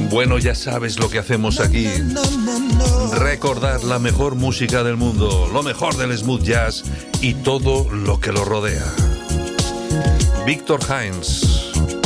Bueno, ya sabes lo que hacemos aquí. Recordar la mejor música del mundo, lo mejor del smooth jazz y todo lo que lo rodea. Víctor Hines.